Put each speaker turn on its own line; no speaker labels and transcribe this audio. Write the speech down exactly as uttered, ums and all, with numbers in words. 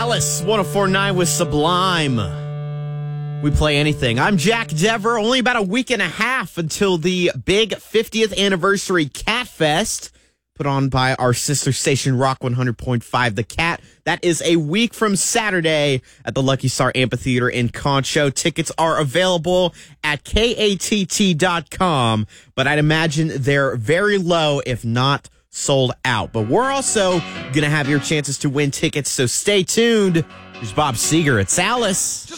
Alice, one oh four point nine with Sublime. We play anything. I'm Jack Dever. Only about a week and a half until the big fiftieth anniversary Cat Fest, put on by our sister station, Rock one hundred point five The Cat. That is a week from Saturday at the Lucky Star Amphitheater in Concho. Tickets are available at K A T T dot com, but I'd imagine they're very low, if not sold out. But we're also going to have your chances to win tickets, so stay tuned. Here's Bob Seger. It's Alice.